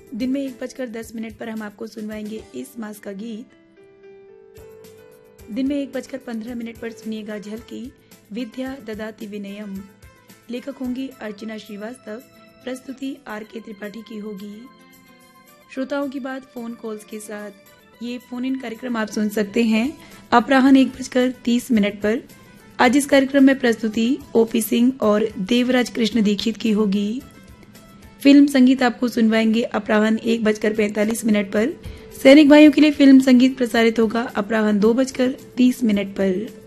दिन में 1:10 पर हम आपको सुनवाएंगे इस मास का गीत। दिन में 1:15 पर सुनिएगा झलकी विद्या ददाति विनयम। लेखक होंगी अर्चना श्रीवास्तव, प्रस्तुति RK त्रिपाठी की होगी। श्रोताओं की बात फोन कॉल्स के साथ ये फोन इन कार्यक्रम आप सुन सकते हैं अपराह्न 1:30 पर। आज इस कार्यक्रम में प्रस्तुति OP सिंह और देवराज कृष्ण दीक्षित की होगी। फिल्म संगीत आपको सुनवाएंगे अपराह्न 1:45 पर। सैनिक भाइयों के लिए फिल्म संगीत प्रसारित होगा अपराह्न 2:30 पर।